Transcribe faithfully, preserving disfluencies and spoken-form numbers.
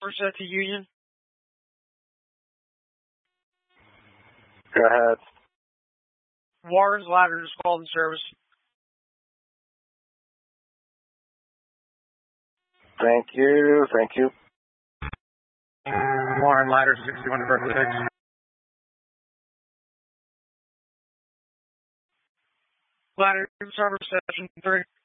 Somerset to Union. Go ahead. Warren's ladder is called in service. Thank you. Thank you. Warren ladder sixty-one to Berkeley six. Ladder service session three.